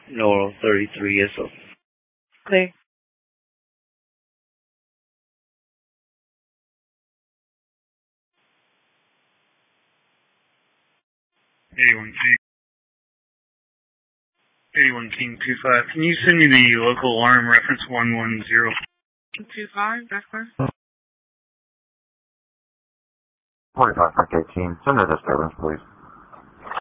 No, 33 years old. Clear. A1 King 25. Can you send me the local alarm reference 110? 25, that's clear. 45 Frank 18, send a disturbance, please.